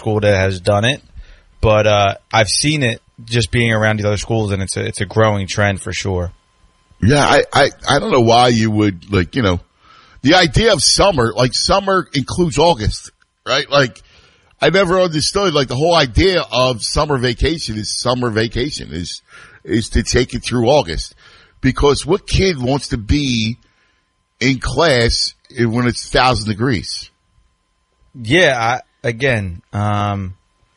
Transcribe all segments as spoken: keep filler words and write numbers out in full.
school that has done it, but uh, I've seen it just being around the other schools, and it's a, it's a growing trend for sure. Yeah, I, I, I don't know why you would, like, you know, the idea of summer, like summer includes August, right? Like, I never understood, like, the whole idea of summer vacation is summer vacation, is is to take it through August. Because what kid wants to be in class when it's one thousand degrees? Yeah, I, again, um,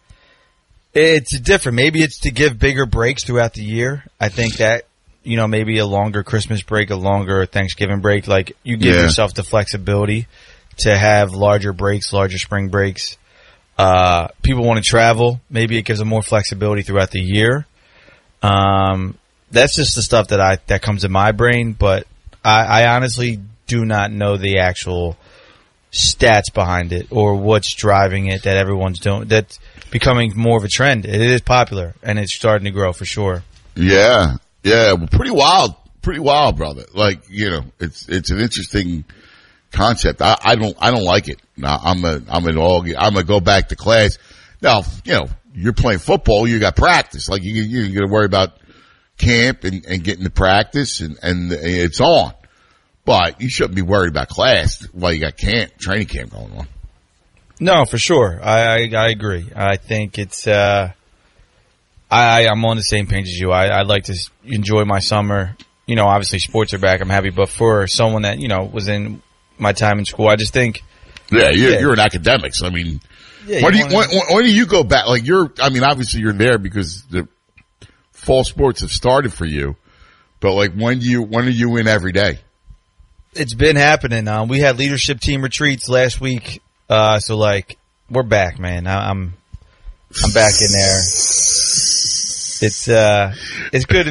it's different. Maybe it's to give bigger breaks throughout the year. I think that, you know, maybe a longer Christmas break, a longer Thanksgiving break. Like, you give Yeah. yourself the flexibility to have larger breaks, larger spring breaks. Uh, people want to travel. Maybe it gives them more flexibility throughout the year. Um, that's just the stuff that I that comes in my brain, but I, I honestly do not know the actual stats behind it or what's driving it that everyone's doing. That's becoming more of a trend. It is popular, and it's starting to grow for sure. Yeah, yeah, well, pretty wild, pretty wild, brother. Like, you know, it's it's an interesting concept. I, I don't I don't like it. Now, I'm a I'm an all I'm gonna go back to class. Now, you know, you're playing football, you got practice. Like, you you're gonna worry about camp and, and getting to practice, and and it's on. But you shouldn't be worried about class while you got camp, training camp going on. No, for sure. I, I, I agree. I think it's, uh, I, I'm on the same page as you. I, I like to s- enjoy my summer. You know, obviously sports are back. I'm happy. But for someone that, you know, was in my time in school, I just think. Yeah, you're, Yeah. you're in academics. I mean, Yeah, when do you, wanna- when, when, when do you go back? Like, you're, I mean, obviously you're there because the fall sports have started for you. But, like, when do you, when are you in every day? It's been happening. Um, we had leadership team retreats last week. Uh, so like, we're back, man. I, I'm, I'm back in there. It's, uh, it's good and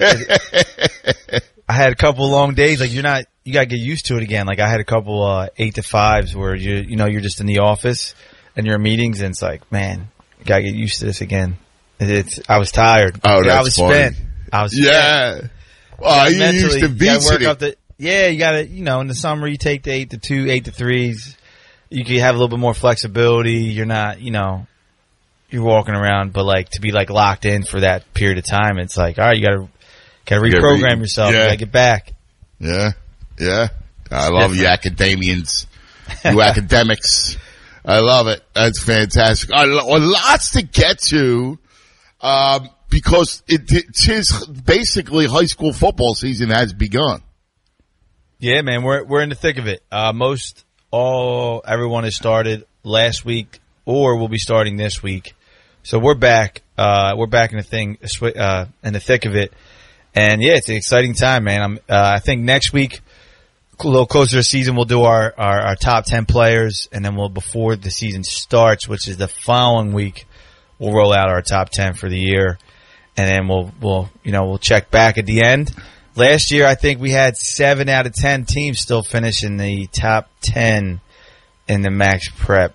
bad. I had a couple of long days. Like, you're not, you gotta get used to it again. Like, I had a couple, uh, eight to fives where you, you know, you're just in the office and you're in meetings, and it's like, man, you gotta get used to this again. It's, I was tired. Oh, Yeah, that's I was funny. spent. I was spent. Yeah. Well, you Mentally, used to you be gotta work sitting. up the, yeah, you gotta, you know, in the summer you take the eight to two, eight to threes. You can have a little bit more flexibility. You're not, you know, you're walking around, but like to be like locked in for that period of time, it's like, all right, you gotta, gotta You gotta reprogram re- yourself. yeah. You gotta get back. Yeah, yeah. I love you academians, you academics. I love it. That's fantastic. I lo- well, lots to get to, um, because it, it's his, basically high school football season has begun. Yeah, man, we're we're in the thick of it. Uh, most all everyone has started last week, or will be starting this week. So we're back. Uh, we're back in the thing, uh, in the thick of it. And yeah, it's an exciting time, man. I'm, uh, I think next week, a little closer to the season, we'll do our, our, our top ten players, and then we'll, before the season starts, which is the following week, we'll roll out our top ten for the year, and then we'll, we'll, you know, we'll check back at the end. Last year, I think we had seven out of ten teams still finish in the top ten in the Max Prep,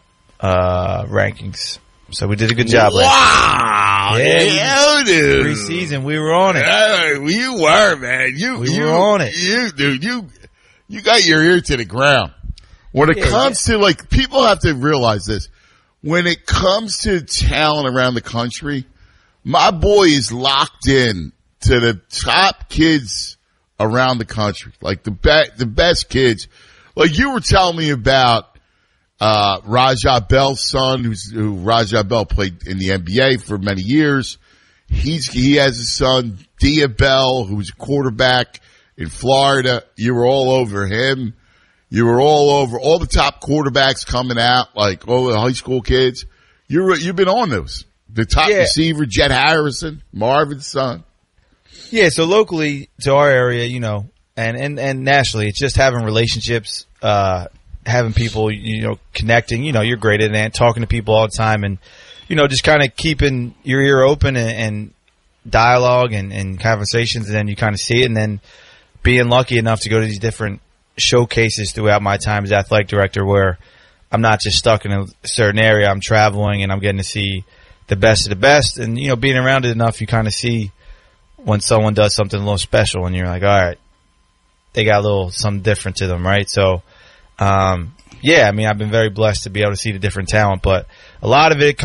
uh, rankings. So we did a good job last Wow! year. Yeah, Yeah, dude. preseason, we were on it. Yeah, you were, man. You, We you, were on it. You, dude, you, you got your ear to the ground. When it Yeah, comes to, like, people have to realize this. When it comes to talent around the country, my boy is locked in to the top kids around the country. Like, the be- the best kids. Like, you were telling me about, uh, Rajah Bell's son, who's, who Rajah Bell played in the N B A for many years. He's, he has a son, Dia Bell, who's a quarterback in Florida. You were all over him. You were all over all the top quarterbacks coming out, like all the high school kids. You were, you've been on those. The top Yeah. receiver, Jet Harrison, Marvin's son. Yeah, so locally to our area, you know, and, and, and nationally, it's just having relationships, uh, having people, you know, connecting. You know, you're great at that, talking to people all the time, and, you know, just kind of keeping your ear open and, and dialogue and, and conversations, and then you kind of see it, and then being lucky enough to go to these different showcases throughout my time as athletic director where I'm not just stuck in a certain area, I'm traveling and I'm getting to see the best of the best, and, you know, being around it enough, you kind of see when someone does something a little special and you're like, all right, they got a little something different to them, right? So, um, yeah, I mean, I've been very blessed to be able to see the different talent, but a lot of it